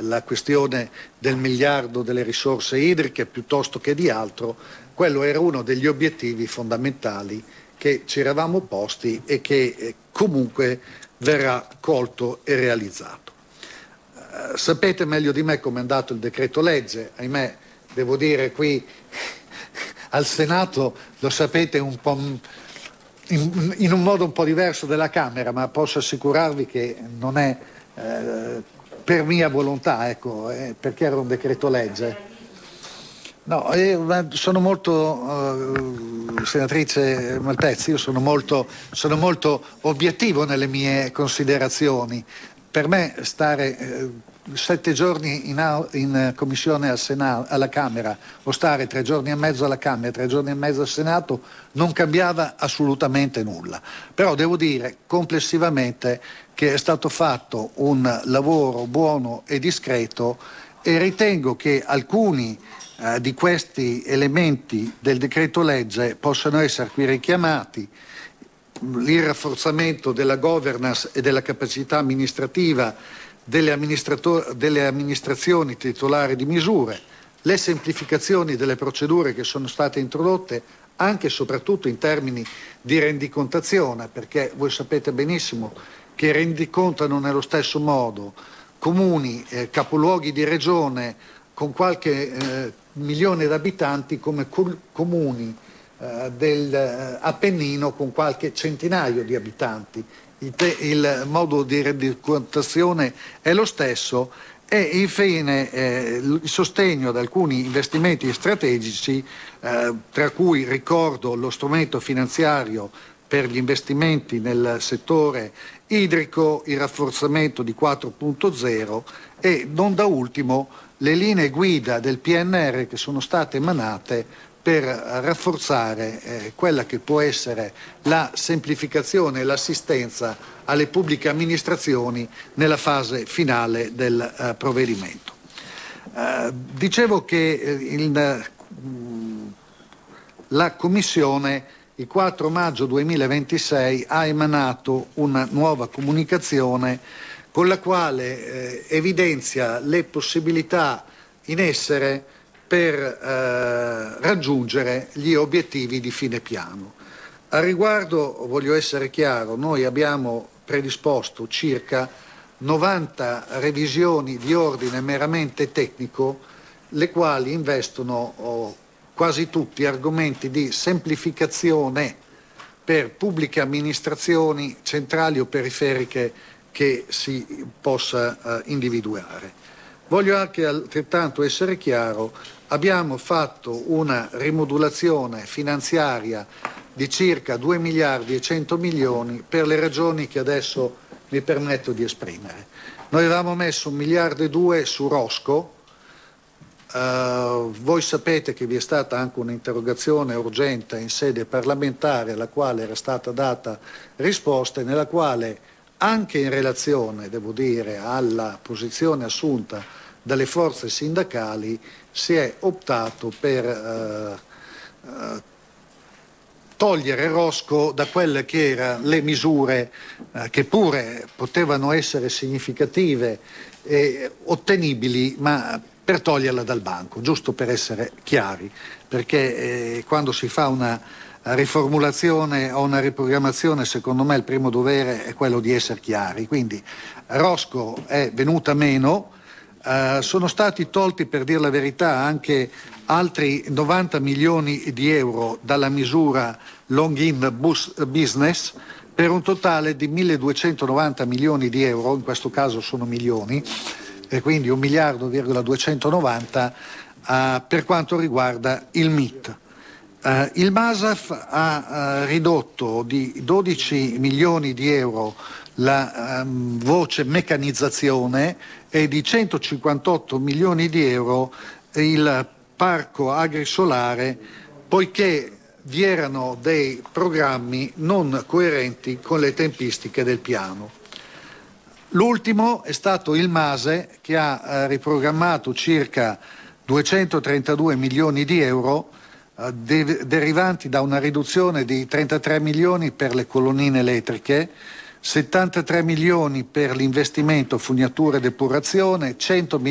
la questione del miliardo delle risorse idriche piuttosto che di altro. Quello era uno degli obiettivi fondamentali che ci eravamo posti e che comunque verrà colto e realizzato. Sapete meglio di me come è andato il decreto legge, ahimè devo dire qui al Senato lo sapete un po' in un modo un po' diverso della Camera, ma posso assicurarvi che non è per mia volontà, ecco, perché era un decreto legge. No, sono molto, senatrice Malpezzi, io sono molto obiettivo nelle mie considerazioni. Per me stare 7 giorni in commissione alla Camera o stare 3 giorni e mezzo alla Camera, 3 giorni e mezzo al Senato non cambiava assolutamente nulla. Però devo dire complessivamente che è stato fatto un lavoro buono e discreto e ritengo che alcuni di questi elementi del decreto legge possano essere qui richiamati: il rafforzamento della governance e della capacità amministrativa delle amministrazioni titolari di misure, le semplificazioni delle procedure che sono state introdotte anche e soprattutto in termini di rendicontazione, perché voi sapete benissimo che rendicontano nello stesso modo comuni, capoluoghi di regione con qualche milione di abitanti come comuni dell'Appennino con qualche centinaio di abitanti. Il modo di rendicontazione è lo stesso e infine il sostegno ad alcuni investimenti strategici, tra cui ricordo lo strumento finanziario per gli investimenti nel settore idrico, il rafforzamento di 4.0 e non da ultimo le linee guida del PNR che sono state emanate per rafforzare quella che può essere la semplificazione e l'assistenza alle pubbliche amministrazioni nella fase finale del provvedimento. Dicevo che la Commissione il 4 maggio 2026 ha emanato una nuova comunicazione con la quale evidenzia le possibilità in essere per raggiungere gli obiettivi di fine piano. Al riguardo voglio essere chiaro, noi abbiamo predisposto circa 90 revisioni di ordine meramente tecnico, le quali investono quasi tutti argomenti di semplificazione per pubbliche amministrazioni centrali o periferiche che si possa individuare. Voglio anche altrettanto essere chiaro, abbiamo fatto una rimodulazione finanziaria di circa 2 miliardi e 100 milioni per le ragioni che adesso mi permetto di esprimere. Noi avevamo messo 1 miliardo e 2 su Rosco. Voi sapete che vi è stata anche un'interrogazione urgente in sede parlamentare alla quale era stata data risposta e nella quale anche in relazione, devo dire, alla posizione assunta dalle forze sindacali si è optato per togliere Rosco da quelle che erano le misure che pure potevano essere significative e ottenibili, ma per toglierla dal banco, giusto per essere chiari, perché quando si fa una riformulazione o una riprogrammazione, secondo me il primo dovere è quello di essere chiari. Quindi Rosco è venuta meno, sono stati tolti, per dire la verità, anche altri 90 milioni di euro dalla misura Long in Business, per un totale di 1.290 milioni di euro, in questo caso sono milioni, e quindi 1 miliardo,290 per quanto riguarda il MIT. Il MASAF ha ridotto di 12 milioni di euro la voce meccanizzazione e di 158 milioni di euro il parco agrisolare, poiché vi erano dei programmi non coerenti con le tempistiche del piano. L'ultimo è stato il MASE, che ha riprogrammato circa 232 milioni di euro derivanti da una riduzione di 33 milioni per le colonnine elettriche, 73 milioni per l'investimento fognatura e depurazione, 100